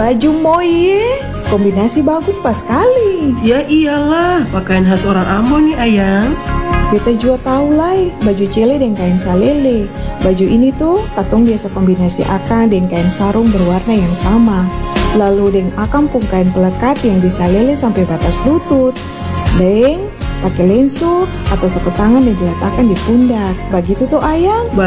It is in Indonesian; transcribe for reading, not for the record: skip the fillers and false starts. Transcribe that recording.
baju moye. Kombinasi bagus pas sekali. Ya iyalah, pakaian khas orang Ambon nih ayang. Beta juga tahu lah, baju cele dengan kain salele. Baju ini tuh katong biasa kombinasi akang dengan kain sarung berwarna yang sama. Lalu dengan akang pun kain pelekat yang disalele sampai batas lutut. Deng pakai lensu atau sapu tangan yang diletakkan di pundak. Begitu tuh ayang.